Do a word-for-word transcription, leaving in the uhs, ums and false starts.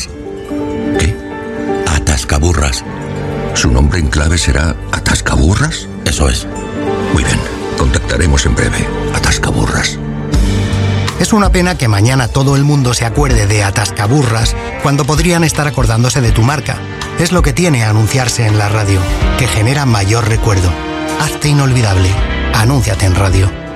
Atascaburras. ¿Qué? Atascaburras. ¿Su nombre en clave será Atascaburras? Eso es. Muy bien, contactaremos en breve. Atascaburras. Es una pena que mañana todo el mundo se acuerde de Atascaburras cuando podrían estar acordándose de tu marca. Es lo que tiene anunciarse en la radio, que genera mayor recuerdo. Hazte inolvidable. Anúnciate en radio.